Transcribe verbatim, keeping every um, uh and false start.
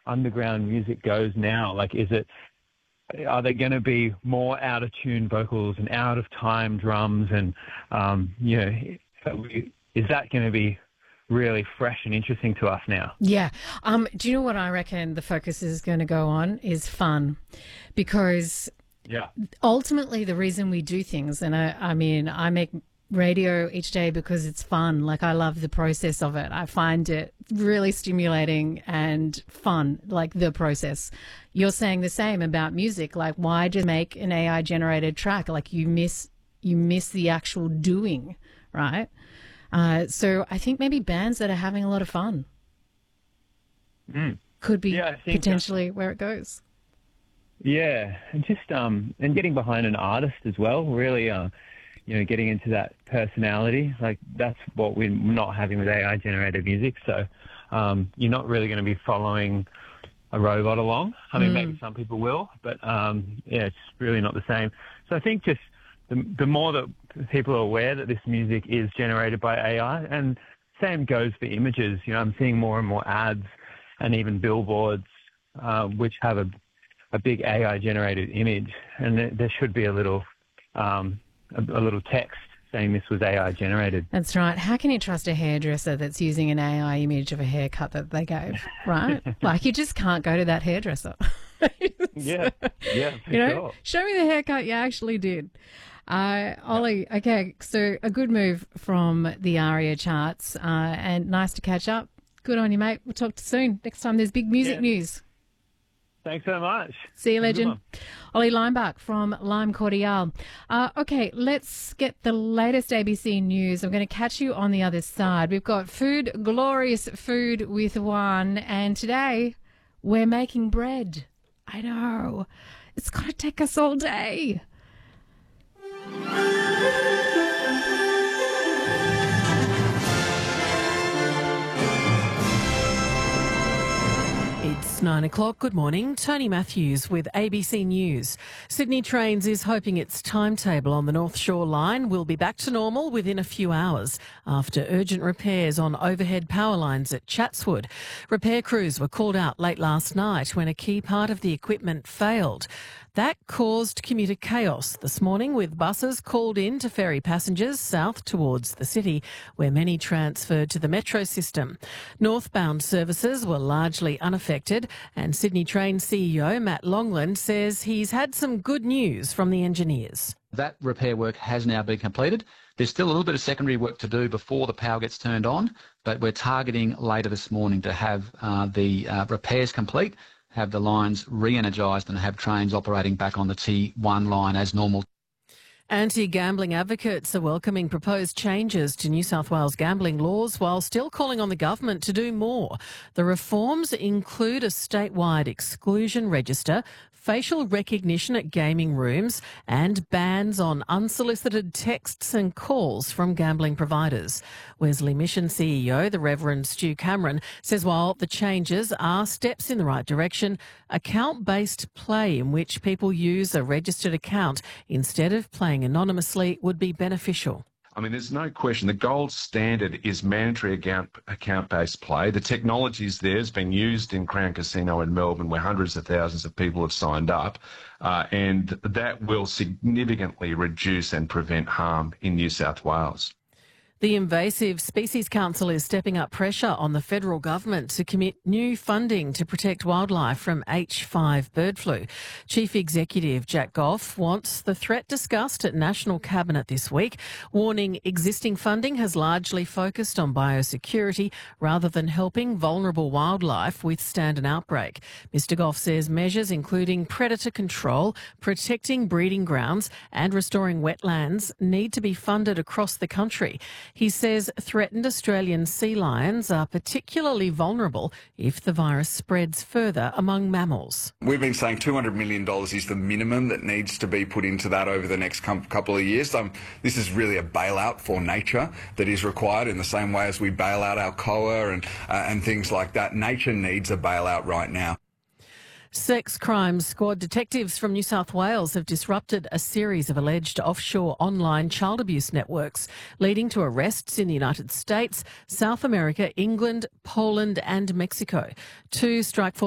underground music goes now? Like, is it, are there going to be more out of tune vocals and out of time drums, and um, you know, is that going to be really fresh and interesting to us now? Yeah. Um, do you know what I reckon the focus is going to go on is fun, because yeah, ultimately the reason we do things, and I, I mean, I make radio each day because it's fun. Like, I love the process of it. I find it really stimulating and fun, like the process. You're saying the same about music. Like, why just make an A I generated track? Like, you miss you miss the actual doing, right? Uh, so I think maybe bands that are having a lot of fun mm. could be yeah, potentially where it goes. Yeah, and just um and getting behind an artist as well. Really, uh, you know, getting into that personality. Like, that's what we're not having with A I generated music. So um, you're not really going to be following a robot along. I mean, mm. maybe some people will, but um, yeah, it's really not the same. So I think just the, the more that people are aware that this music is generated by A I, and same goes for images. You know, I'm seeing more and more ads and even billboards uh, which have a, a big A I generated image, and there, there should be a little um, a, a little text saying this was A I generated. That's right. How can you trust a hairdresser that's using an A I image of a haircut that they gave, right? Like, you just can't go to that hairdresser. yeah, yeah, for you know, sure. Show me the haircut you actually did. Uh, Ollie, yep. Okay, so a good move from the ARIA charts, uh, and nice to catch up. Good on you, mate. We'll talk to you soon. Next time there's big music yeah. news. Thanks so much. See you, legend. Ollie Leimbach from Lime Cordial. Uh, okay, let's get the latest A B C news. I'm going to catch you on the other side. We've got food, glorious food with one, and today we're making bread. I know. It's going to take us all day. It's nine o'clock. Good morning. Tony Matthews with A B C News. Sydney Trains is hoping its timetable on the North Shore line will be back to normal within a few hours after urgent repairs on overhead power lines at Chatswood. Repair crews were called out late last night when a key part of the equipment failed. That caused commuter chaos this morning, with buses called in to ferry passengers south towards the city, where many transferred to the metro system. Northbound services were largely unaffected, and Sydney Train C E O Matt Longland says he's had some good news from the engineers. That repair work has now been completed. There's still a little bit of secondary work to do before the power gets turned on, but we're targeting later this morning to have uh, the uh, repairs complete, have the lines re-energised and have trains operating back on the T one line as normal. Anti-gambling advocates are welcoming proposed changes to New South Wales gambling laws while still calling on the government to do more. The reforms include a statewide exclusion register, facial recognition at gaming rooms, and bans on unsolicited texts and calls from gambling providers. Wesley Mission C E O, the Reverend Stu Cameron, says while the changes are steps in the right direction, account-based play in which people use a registered account instead of playing anonymously would be beneficial. I mean, there's no question. The gold standard is mandatory account, account-based play. The technology is there. It's been used in Crown Casino in Melbourne, where hundreds of thousands of people have signed up, uh, and that will significantly reduce and prevent harm in New South Wales. The Invasive Species Council is stepping up pressure on the federal government to commit new funding to protect wildlife from H five bird flu. Chief Executive Jack Goff wants the threat discussed at National Cabinet this week, warning existing funding has largely focused on biosecurity rather than helping vulnerable wildlife withstand an outbreak. Mister Goff says measures including predator control, protecting breeding grounds and restoring wetlands need to be funded across the country. He says threatened Australian sea lions are particularly vulnerable if the virus spreads further among mammals. We've been saying two hundred million dollars is the minimum that needs to be put into that over the next couple of years. Um, this is really a bailout for nature that is required in the same way as we bail out Alcoa and, uh, and things like that. Nature needs a bailout right now. Sex Crimes Squad detectives from New South Wales have disrupted a series of alleged offshore online child abuse networks, leading to arrests in the United States, South America, England, Poland and Mexico. Two strike force